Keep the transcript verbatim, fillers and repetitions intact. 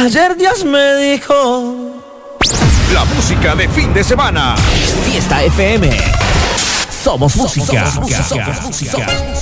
Ayer Dios me dijo. La música de fin de semana. Fiesta F M. Somos música. Somos música. Somos música.